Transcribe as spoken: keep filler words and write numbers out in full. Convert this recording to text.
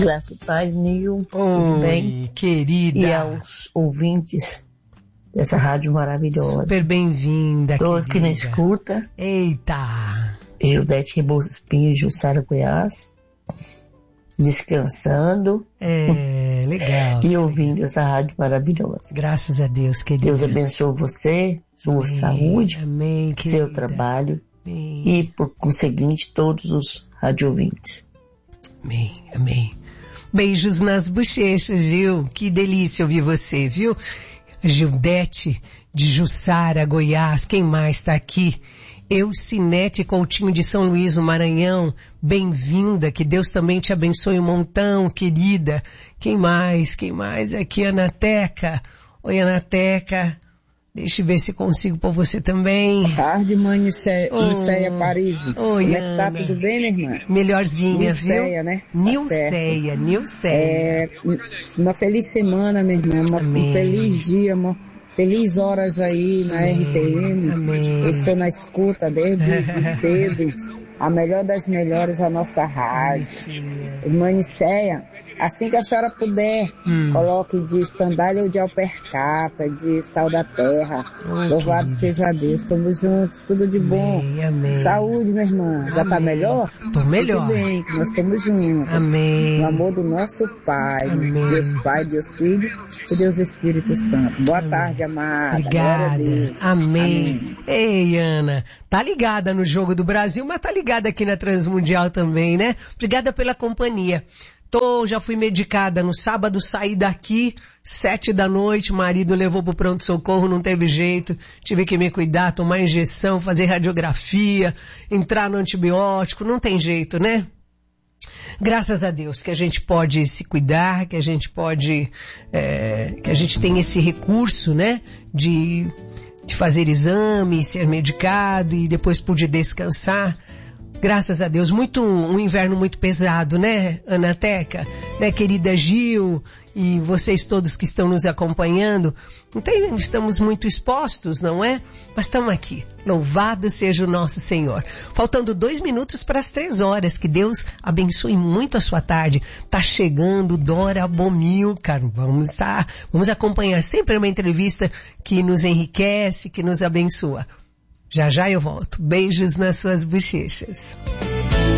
Graça e paz, Nil. Tudo bem? Querida. E aos ouvintes dessa rádio maravilhosa. Super bem-vinda, Tô querida. aqui na escuta. Eita. Gildete Rebouças Espinho, Jussara Goiás. Descansando. É, legal. E ouvindo essa rádio maravilhosa. Graças a Deus, querida. Deus abençoe você, sua Amém. saúde, Amém, querida. seu trabalho. Amém. E, por conseguinte, todos os rádio ouvintes. Amém, amém. Beijos nas bochechas, Gil. Que delícia ouvir você, viu? Gildete de Jussara, Goiás. Quem mais está aqui? Eucinete Coutinho de São Luís, no Maranhão. Bem-vinda. Que Deus também te abençoe um montão, querida. Quem mais? Quem mais? Aqui, Anateca. Oi, Anateca. Deixa eu ver se consigo por você também. Boa tarde, mãe Nicéia oh, Paris. Oi, Como é que tá? Ana. Tudo bem, minha irmã? Melhorzinha, Nilceia, viu? né? Nilceia, tá Nilceia. É, uma feliz semana, minha irmã. Uma, um feliz dia, amor. Feliz horas aí na Amém. R T M. Amém. Eu estou na escuta desde cedo. A melhor das melhores, a nossa rádio. Irmã Nicéia, assim que a senhora puder, hum. coloque de sandália ou de alpercata, de sal da terra. Oh, louvado querida. Seja Deus, estamos juntos, tudo de bom. Amém, amém. Saúde, minha irmã. Já tá melhor? Tô melhor. Tudo bem, que nós estamos juntos. Amém. No amor do nosso Pai, amém. Deus Pai, Deus Filho e Deus Espírito Santo. Boa amém. Tarde, amada. Obrigada. Amém. amém. Ei, Ana, tá ligada no Jogo do Brasil, mas tá ligada aqui na Transmundial também, né? Obrigada pela companhia. Tô, já fui medicada no sábado, saí daqui, sete da noite, marido levou pro pronto-socorro, não teve jeito, tive que me cuidar, tomar injeção, fazer radiografia, entrar no antibiótico, não tem jeito, né? Graças a Deus que a gente pode se cuidar, que a gente pode, é, que a gente tem esse recurso, né, de, de fazer exame, ser medicado e depois pude descansar. Graças a Deus, muito, um inverno muito pesado, né, Anateca? Né, querida Gil e vocês todos que estão nos acompanhando. Não tem, estamos muito expostos, não é? Mas estamos aqui. Louvado seja o nosso Senhor. Faltando dois minutos para as três horas. Que Deus abençoe muito a sua tarde. Tá chegando Dora Bomilcar. Vamos estar, vamos acompanhar sempre uma entrevista que nos enriquece, que nos abençoa. Já já eu volto. Beijos nas suas bochechas.